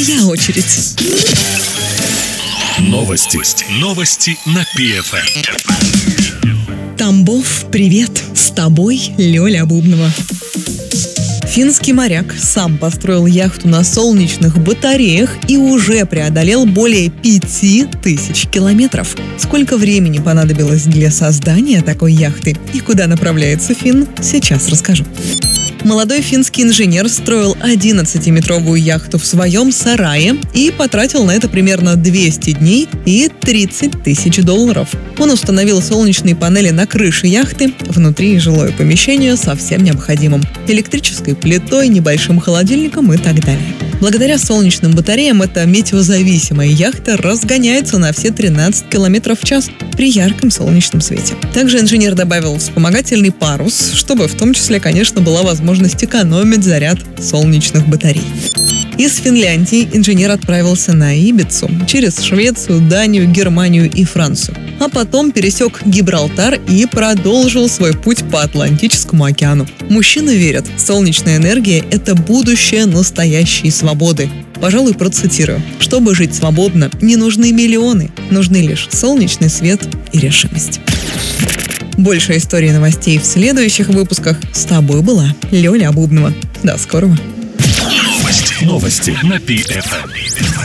твоя очередь. Новости на PFM. Тамбов, привет! С тобой Лёля Бубнова. Финский моряк сам построил яхту на солнечных батареях и уже преодолел более 5000 километров. Сколько времени понадобилось для создания такой яхты и куда направляется Финн, сейчас расскажу. Молодой финский инженер строил 11-метровую яхту в своем сарае и потратил на это примерно 200 дней и $30 тысяч. Он установил солнечные панели на крыше яхты, внутри жилое помещение со всем необходимым – электрической плитой, небольшим холодильником и так далее. Благодаря солнечным батареям эта метеозависимая яхта разгоняется на все 13 км в час при ярком солнечном свете. Также инженер добавил вспомогательный парус, чтобы в том числе, конечно, была возможность экономить заряд солнечных батарей. Из Финляндии инженер отправился на Ибицу через Швецию, Данию, Германию и Францию. А потом пересек Гибралтар и продолжил свой путь по Атлантическому океану. Мужчины верят, солнечная энергия – это будущее настоящей свободы. Пожалуй, процитирую. Чтобы жить свободно, не нужны миллионы, нужны лишь солнечный свет и решимость. Больше историй и новостей в следующих выпусках. С тобой была Лёля Бубнова. До скорого. Новости на PFM.